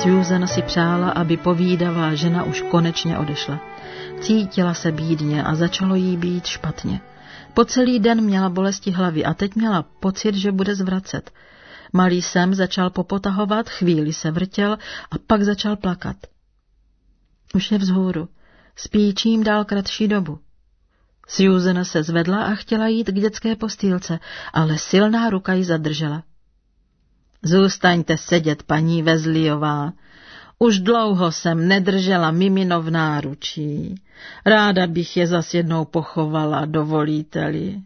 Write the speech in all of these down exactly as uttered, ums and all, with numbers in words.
Susan si přála, aby povídavá žena už konečně odešla. Cítila se bídně a začalo jí být špatně. Po celý den měla bolesti hlavy a teď měla pocit, že bude zvracet. Malý Sam začal popotahovat, chvíli se vrtěl a pak začal plakat. Už je vzhůru, spí čím dál kratší dobu. Susan se zvedla a chtěla jít k dětské postýlce, ale silná ruka ji zadržela. Zůstaňte sedět, paní Weasleyová. Už dlouho jsem nedržela mimino v náručí. Ráda bych je zas jednou pochovala, dovolíte-li.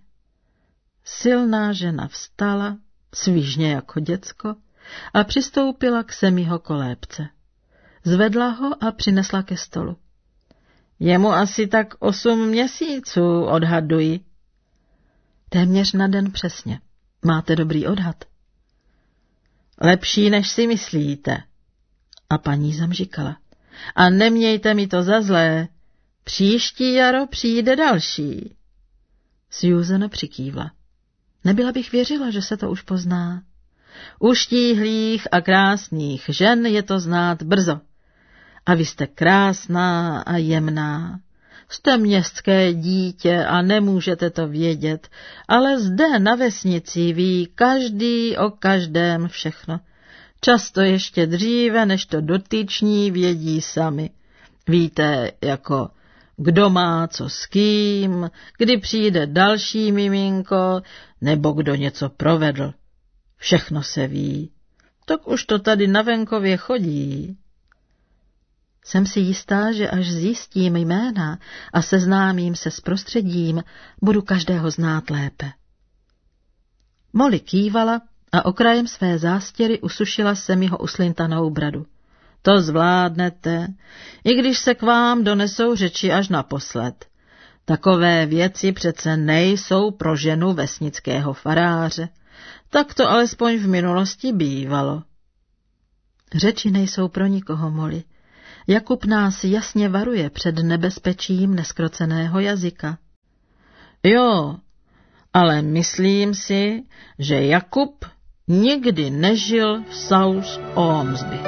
Silná žena vstala, svížně jako děcko, a přistoupila k Semiho kolébce. Zvedla ho a přinesla ke stolu. Je mu asi tak osm měsíců, odhaduji. Téměř na den přesně. Máte dobrý odhad. Lepší, než si myslíte. A paní zamžikala. A nemějte mi to za zlé. Příští jaro přijde další. Susan přikývla. Nebyla bych věřila, že se to už pozná. U štíhlých a krásných žen je to znát brzo. A vy jste krásná a jemná. Jste městské dítě a nemůžete to vědět, ale zde na vesnici ví každý o každém všechno. Často ještě dříve, než to dotyční vědí sami. Víte, jako kdo má co s kým, kdy přijde další miminko, nebo kdo něco provedl. Všechno se ví. Tak už to tady na venkově chodí. Jsem si jistá, že až zjistím jména a seznámím se s prostředím, budu každého znát lépe. Molly kývala a okrajem své zástěry usušila Semiho uslintanou bradu. To zvládnete, i když se k vám donesou řeči až naposled. Takové věci přece nejsou pro ženu vesnického faráře. Tak to alespoň v minulosti bývalo. Řeči nejsou pro nikoho, Molly. Jakub nás jasně varuje před nebezpečím neskroceného jazyka. Jo, ale myslím si, že Jakub nikdy nežil v South Ormsby.